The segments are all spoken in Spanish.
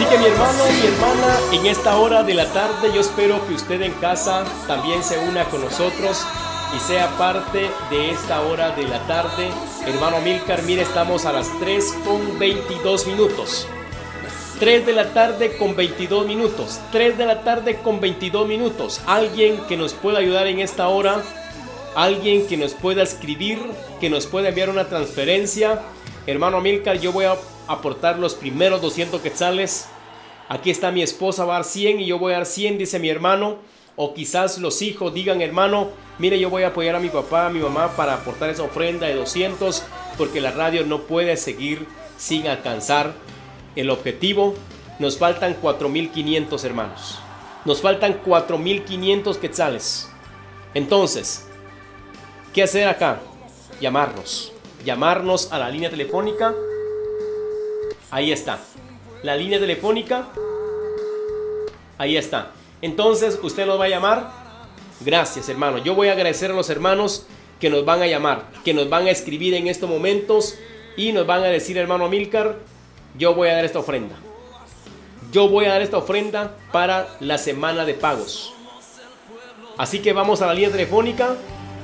Así que mi hermano, mi hermana, en esta hora de la tarde yo espero que usted en casa también se una con nosotros y sea parte de esta hora de la tarde. Hermano Amílcar, mire, estamos a las 3:22 minutos. 3 de la tarde con 22 minutos. 3 de la tarde con 22 minutos. Alguien que nos pueda ayudar en esta hora. Alguien que nos pueda escribir, que nos pueda enviar una transferencia. Hermano Amílcar, yo voy a aportar los primeros 200 quetzales. Aquí está mi esposa, va a dar 100 y yo voy a dar 100, dice mi hermano. O quizás los hijos digan, hermano, mire, yo voy a apoyar a mi papá, a mi mamá para aportar esa ofrenda de 200, porque la radio no puede seguir sin alcanzar el objetivo. Nos faltan 4.500 hermanos. Nos faltan 4.500 quetzales. Entonces, ¿qué hacer acá? Llamarnos a la línea telefónica. Ahí está. La línea telefónica. Ahí está. Entonces, usted nos va a llamar. Gracias, hermano. Yo voy a agradecer a los hermanos que nos van a llamar, que nos van a escribir en estos momentos y nos van a decir, hermano Amílcar, yo voy a dar esta ofrenda. Yo voy a dar esta ofrenda para la semana de pagos. Así que vamos a la línea telefónica.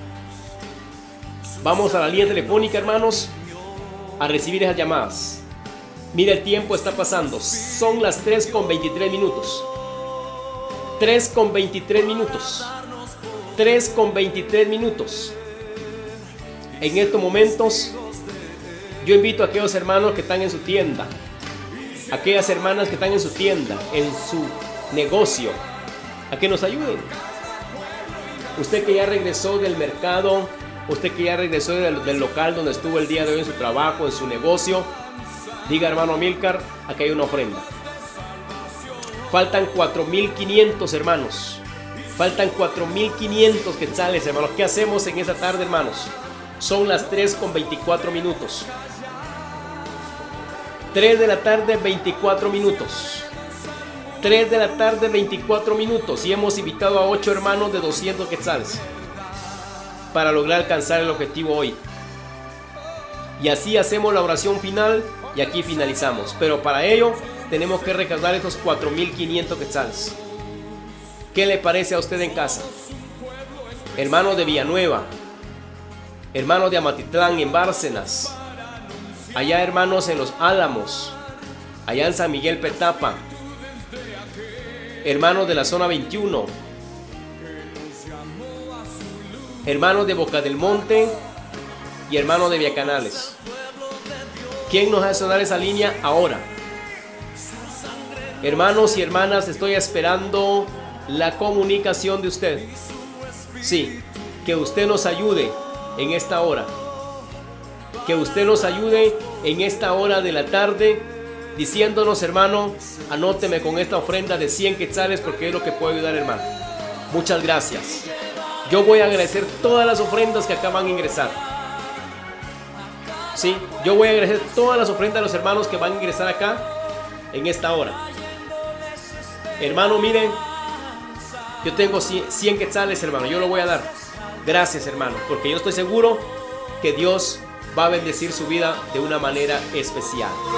Vamos a la línea telefónica, hermanos, a recibir esas llamadas. Mira, el tiempo está pasando. Son las 3:23 minutos. 3:23 minutos. 3:23 minutos. En estos momentos, yo invito a aquellos hermanos que están en su tienda, aquellas hermanas que están en su tienda, en su negocio, a que nos ayuden. Usted que ya regresó del mercado, usted que ya regresó del local donde estuvo el día de hoy en su trabajo, en su negocio, diga, hermano Amílcar, aquí hay una ofrenda. Faltan 4.500 hermanos. Faltan 4.500 quetzales, hermanos. ¿Qué hacemos en esta tarde, hermanos? Son las 3:24 minutos. 3 de la tarde, 24 minutos. 3 de la tarde, 24 minutos. Y hemos invitado a 8 hermanos de 200 quetzales para lograr alcanzar el objetivo hoy. Y así hacemos la oración final y aquí finalizamos. Pero para ello tenemos que recaudar estos 4.500 quetzales. ¿Qué le parece a usted en casa? Hermanos de Villanueva, hermanos de Amatitlán, en Bárcenas, allá hermanos en Los Álamos, allá en San Miguel Petapa, hermanos de la zona 21, hermanos de Boca del Monte y hermanos de Villacanales. ¿Quién nos hace sonar esa línea ahora? Hermanos y hermanas, estoy esperando la comunicación de usted. Sí, que usted nos ayude en esta hora. Que usted nos ayude en esta hora de la tarde, diciéndonos, hermano, anóteme con esta ofrenda de 100 quetzales porque es lo que puedo ayudar, hermano. Muchas gracias. Yo voy a agradecer todas las ofrendas que acaban de ingresar. Sí, yo voy a agradecer todas las ofrendas de los hermanos que van a ingresar acá en esta hora. Hermano, miren, yo tengo 100 quetzales, hermano, yo lo voy a dar. Gracias, hermano, porque yo estoy seguro que Dios va a bendecir su vida de una manera especial.